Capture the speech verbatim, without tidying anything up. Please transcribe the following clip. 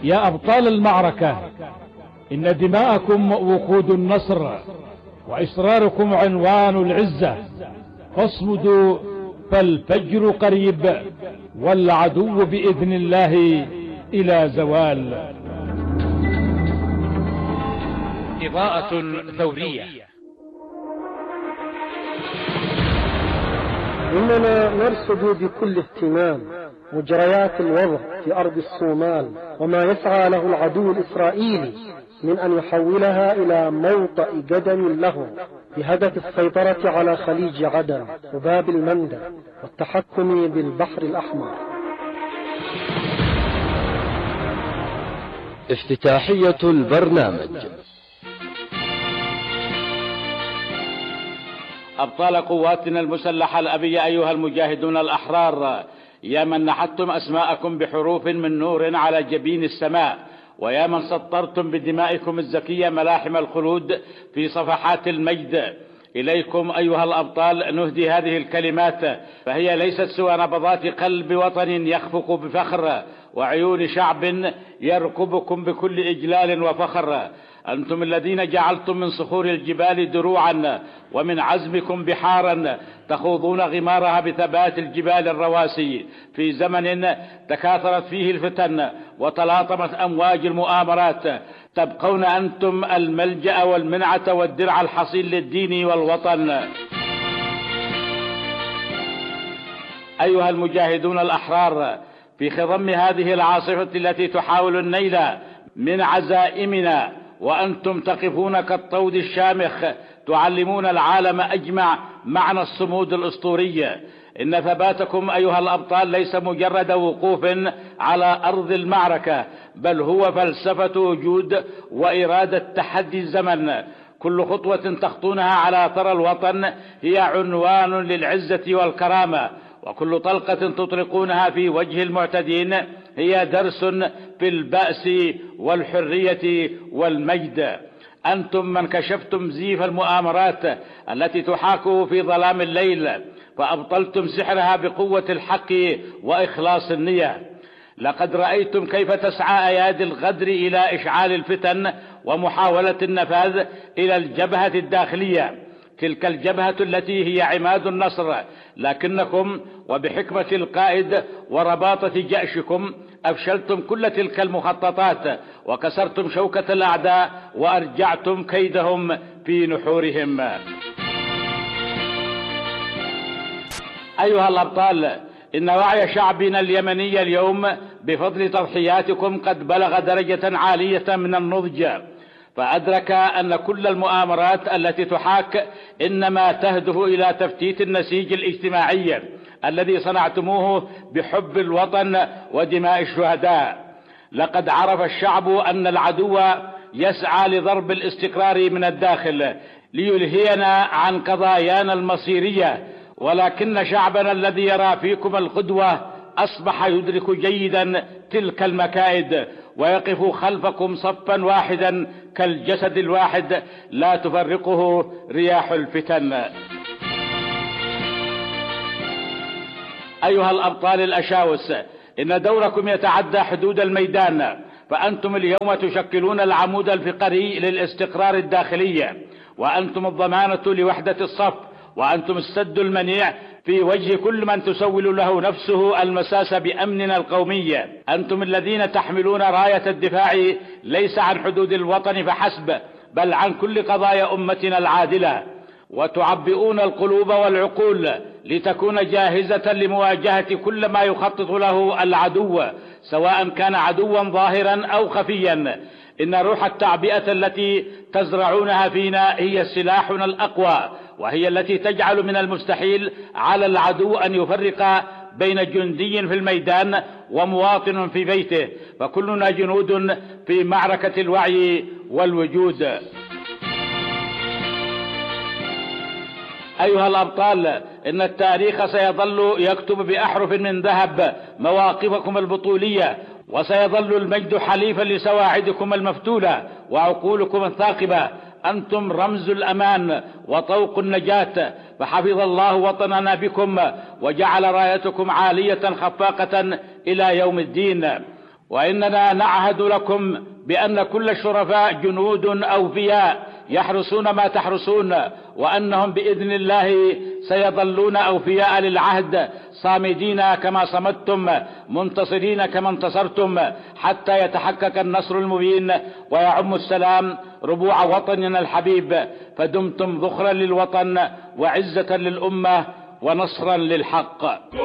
يا أبطال المعركة، إن دماءكم وقود النصر، وإصراركم عنوان العزة. فاصمدوا فالفجر قريب، والعدو بإذن الله إلى زوال. إضاءة ثورية. إننا نرصد بكل اهتمام مجريات الوضع في أرض الصومال، وما يسعى له العدو الإسرائيلي من أن يحولها إلى موطأ جدل له بهدف السيطرة على خليج عدن وباب المندب والتحكم بالبحر الأحمر. افتتاحية البرنامج. أبطال قواتنا المسلحة الأبية، أيها المجاهدون الأحرار، يا من نحتم أسماءكم بحروف من نور على جبين السماء، ويا من سطرتم بدمائكم الزكية ملاحم الخلود في صفحات المجد، إليكم أيها الأبطال نهدي هذه الكلمات، فهي ليست سوى نبضات قلب وطن يخفق بفخر، وعيون شعب يركبكم بكل إجلال وفخر. أنتم الذين جعلتم من صخور الجبال دروعا، ومن عزمكم بحارا تخوضون غمارها بثبات الجبال الرواسي، في زمن تكاثرت فيه الفتن وتلاطمت أمواج المؤامرات. تبقون أنتم الملجأ والمنعة والدرع الحصين للدين والوطن. أيها المجاهدون الأحرار، في خضم هذه العاصفة التي تحاول النيل من عزائمنا، وأنتم تقفون كالطود الشامخ تعلمون العالم أجمع معنى الصمود الأسطوري. إن ثباتكم أيها الأبطال ليس مجرد وقوف على أرض المعركة، بل هو فلسفة وجود وإرادة تحدي الزمن. كل خطوة تخطونها على ثرى الوطن هي عنوان للعزة والكرامة، وكل طلقة تطلقونها في وجه المعتدين هي درس في البأس والحرية والمجد. أنتم من كشفتم زيف المؤامرات التي تحاك في ظلام الليل، فأبطلتم سحرها بقوة الحق وإخلاص النية. لقد رأيتم كيف تسعى أيادي الغدر إلى إشعال الفتن ومحاولة النفاذ إلى الجبهة الداخلية، تلك الجبهة التي هي عماد النصر، لكنكم وبحكمة القائد ورباطة جأشكم أفشلتم كل تلك المخططات، وكسرتم شوكة الأعداء وأرجعتم كيدهم في نحورهم. أيها الأبطال، إن وعي شعبنا اليمني اليوم بفضل تضحياتكم قد بلغ درجة عالية من النضج، فأدرك أن كل المؤامرات التي تحاك إنما تهدف إلى تفتيت النسيج الاجتماعي الذي صنعتموه بحب الوطن ودماء الشهداء. لقد عرف الشعب أن العدو يسعى لضرب الاستقرار من الداخل ليلهينا عن قضايانا المصيرية، ولكن شعبنا الذي يرى فيكم القدوة أصبح يدرك جيدا تلك المكائد، ويقف خلفكم صفا واحدا كالجسد الواحد لا تفرقه رياح الفتن. أيها الأبطال الأشاوس، إن دوركم يتعدى حدود الميدان، فأنتم اليوم تشكلون العمود الفقري للاستقرار الداخلي، وأنتم الضمانة لوحدة الصف، وأنتم السد المنيع في وجه كل من تسول له نفسه المساس بأمننا القومي. أنتم الذين تحملون راية الدفاع ليس عن حدود الوطن فحسب، بل عن كل قضايا أمتنا العادلة، وتعبئون القلوب والعقول لتكون جاهزة لمواجهة كل ما يخطط له العدو، سواء كان عدوا ظاهرا أو خفيا. إن روح التعبئة التي تزرعونها فينا هي سلاحنا الأقوى، وهي التي تجعل من المستحيل على العدو أن يفرق بين جندي في الميدان ومواطن في بيته، فكلنا جنود في معركة الوعي والوجود. أيها الأبطال، إن التاريخ سيظل يكتب بأحرف من ذهب مواقفكم البطولية، وسيظل المجد حليفا لسواعدكم المفتولة وعقولكم الثاقبة. أنتم رمز الأمان وطوق النجاة، فحفظ الله وطننا بكم وجعل رايتكم عالية خفاقة إلى يوم الدين. وإننا نعهد لكم بأن كل الشرفاء جنود أوفياء يحرسون ما تحرسون، وأنهم بإذن الله سيظلون أوفياء للعهد، صامدين كما صمدتم، منتصرين كما انتصرتم، حتى يتحقق النصر المبين ويعم السلام ربوع وطننا الحبيب. فدمتم ذخرا للوطن وعزة للأمة ونصرا للحق.